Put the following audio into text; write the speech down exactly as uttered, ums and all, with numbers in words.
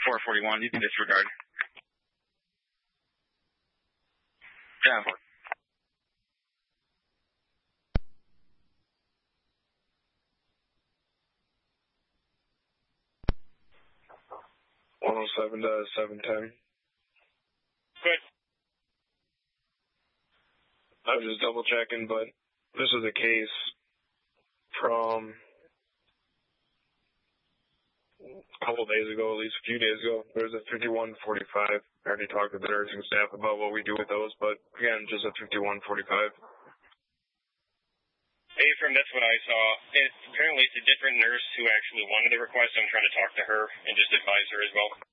four forty-one, you can disregard. Yeah. one oh seven to seven ten. Good. I was just double checking, but this is a case from a couple days ago, at least a few days ago. There's a fifty-one forty-five. I already talked to the nursing staff about what we do with those, but again, just a fifty-one forty-five. Hey, from that's what I saw. It's apparently it's a different nurse who actually wanted the request. I'm trying to talk to her and just advise her as well.